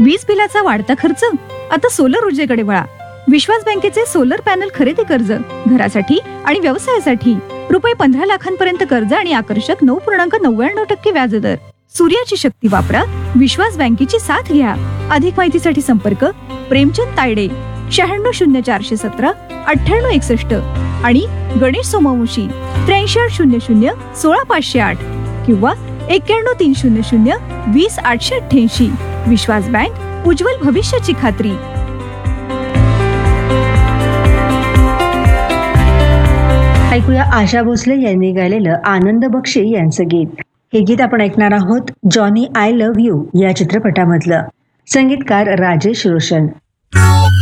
वीज बिलाचा वाढता खर्च? आता सोलर ऊर्जेकडे वळा. विश्वास बँकेचे सोलर पॅनल खरेदी कर्ज, घरासाठी आणि व्यवसायासाठी रुपये 15 लाखांपर्यंत कर्ज आणि आकर्षक 9.99% व्याजदर. सूर्याची शक्ती वापरा, विश्वास बँकेची साथ घ्या. अधिक माहितीसाठी संपर्क प्रेमचंद तायडे 960417 9861 आणि गणेश सोमवंशी 8300 16508 किंवा 91300 20888. विश्वास बँक, उज्ज्वल भविष्याची खात्री. ऐकूया आशा भोसले यांनी गायलेलं आनंद बक्षी यांचं गीत. हे गीत आपण ऐकणार आहोत जॉनी आय लव्ह यू या चित्रपटामधलं. संगीतकार राजेश रोशन.